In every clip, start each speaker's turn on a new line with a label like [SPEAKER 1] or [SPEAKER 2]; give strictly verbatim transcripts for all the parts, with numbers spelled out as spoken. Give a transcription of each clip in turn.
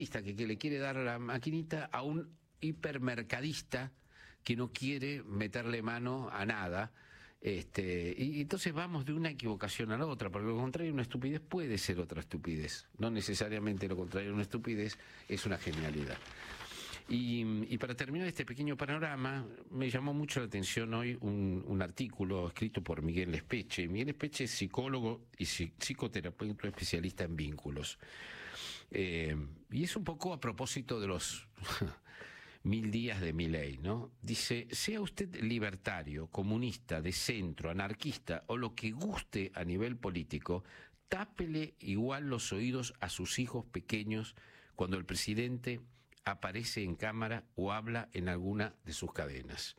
[SPEAKER 1] que, que le quiere dar la maquinita a un hipermercadista que no quiere meterle mano a nada. Este, y entonces vamos de una equivocación a la otra, porque lo contrario, una estupidez puede ser otra estupidez. No necesariamente lo contrario, una estupidez es una genialidad. Y, y para terminar este pequeño panorama, me llamó mucho la atención hoy un, un artículo escrito por Miguel Espeche. Miguel Espeche es psicólogo y psicoterapeuta especialista en vínculos. Eh, y es un poco a propósito de los mil días de Milei, ¿no? Dice, sea usted libertario, comunista, de centro, anarquista o lo que guste a nivel político, tápele igual los oídos a sus hijos pequeños cuando el presidente aparece en cámara o habla en alguna de sus cadenas.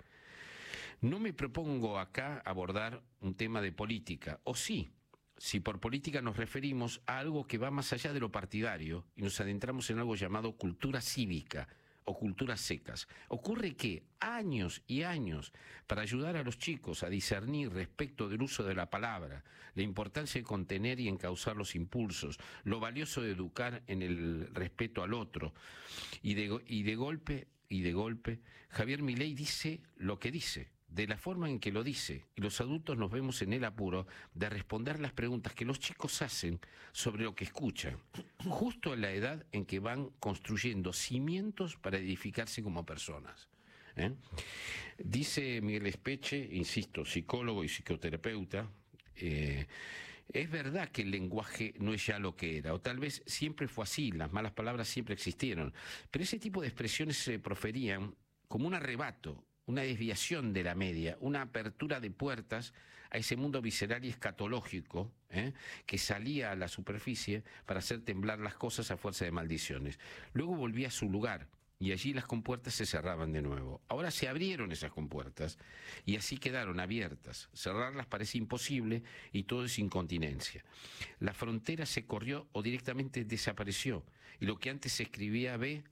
[SPEAKER 1] No me propongo acá abordar un tema de política, o sí, si por política nos referimos a algo que va más allá de lo partidario y nos adentramos en algo llamado cultura cívica o culturas secas. Ocurre que años y años para ayudar a los chicos a discernir respecto del uso de la palabra, la importancia de contener y encauzar los impulsos, lo valioso de educar en el respeto al otro, y de, y de golpe, y de golpe, Javier Milei dice lo que dice, de la forma en que lo dice, y los adultos nos vemos en el apuro de responder las preguntas que los chicos hacen sobre lo que escuchan, justo en la edad en que van construyendo cimientos para edificarse como personas. ¿Eh? Dice Miguel Espeche, insisto, psicólogo y psicoterapeuta, eh, es verdad que el lenguaje no es ya lo que era, o tal vez siempre fue así, las malas palabras siempre existieron, pero ese tipo de expresiones se proferían como un arrebato, una desviación de la media, una apertura de puertas a ese mundo visceral y escatológico, ¿eh? que salía a la superficie para hacer temblar las cosas a fuerza de maldiciones. Luego volvía a su lugar y allí las compuertas se cerraban de nuevo. Ahora se abrieron esas compuertas y así quedaron abiertas. Cerrarlas parece imposible y todo es incontinencia. La frontera se corrió o directamente desapareció y lo que antes se escribía B,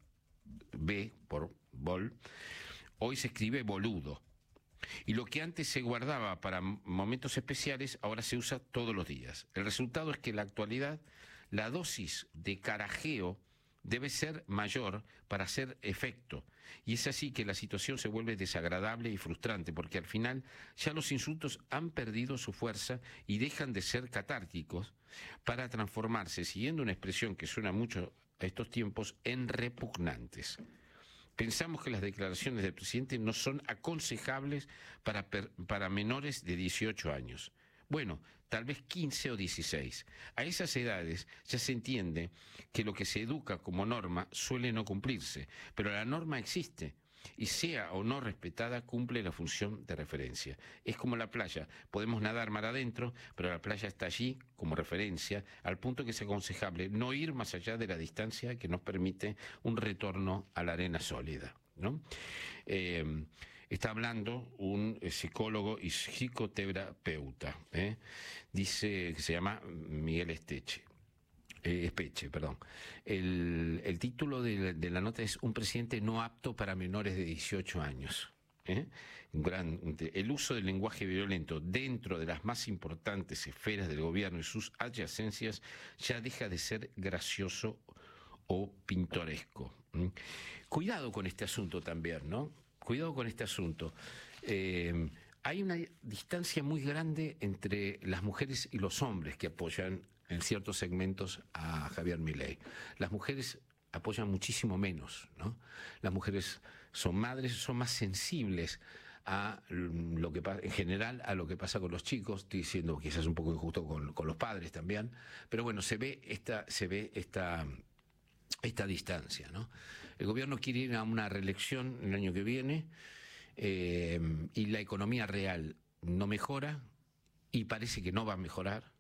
[SPEAKER 1] B por bol, hoy se escribe boludo. Y lo que antes se guardaba para momentos especiales, ahora se usa todos los días. El resultado es que en la actualidad la dosis de carajeo debe ser mayor para hacer efecto. Y es así que la situación se vuelve desagradable y frustrante, porque al final ya los insultos han perdido su fuerza y dejan de ser catárticos para transformarse, siguiendo una expresión que suena mucho a estos tiempos, en repugnantes. Pensamos que las declaraciones del presidente no son aconsejables para, per, para menores de dieciocho años. Bueno, tal vez quince o dieciséis. A esas edades ya se entiende que lo que se educa como norma suele no cumplirse, pero la norma existe y sea o no respetada cumple la función de referencia. Es como la playa, podemos nadar mar adentro, pero la playa está allí como referencia, al punto que es aconsejable no ir más allá de la distancia que nos permite un retorno a la arena sólida, ¿no? Eh, está hablando un psicólogo y psicoterapeuta, ¿eh? Dice que se llama Miguel Esteche. Eh, Espeche, perdón. El, el título de, de la nota es Un presidente no apto para menores de dieciocho años. ¿Eh? Gran, el uso del lenguaje violento dentro de las más importantes esferas del gobierno y sus adyacencias ya deja de ser gracioso o pintoresco. ¿Mm? Cuidado con este asunto también, ¿no? Cuidado con este asunto. Eh, hay una distancia muy grande entre las mujeres y los hombres que apoyan en ciertos segmentos a Javier Milei. Las mujeres apoyan muchísimo menos, ¿no? Las mujeres son madres, son más sensibles a lo que pasa, en general, a lo que pasa con los chicos. Estoy diciendo que quizás es un poco injusto con, con los padres también, pero bueno, se ve esta, se ve esta, esta distancia, ¿no? El gobierno quiere ir a una reelección el año que viene, eh, y la economía real no mejora y parece que no va a mejorar,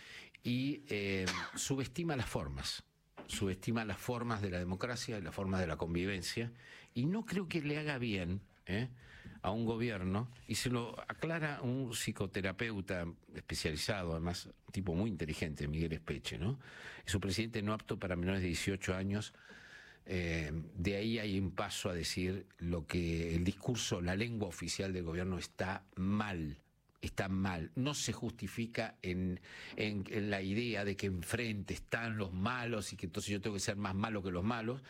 [SPEAKER 1] y eh, subestima las formas. subestima las formas de la democracia y las formas de la convivencia, y no creo que le haga bien ¿eh? a un gobierno, y se lo aclara un psicoterapeuta especializado, además un tipo muy inteligente, Miguel Espeche, ¿no? Es un presidente no apto para menores de dieciocho años. Eh, de ahí hay un paso a decir lo que el discurso, la lengua oficial del gobierno está mal, están mal. No se justifica en, en, en la idea de que enfrente están los malos y que entonces yo tengo que ser más malo que los malos.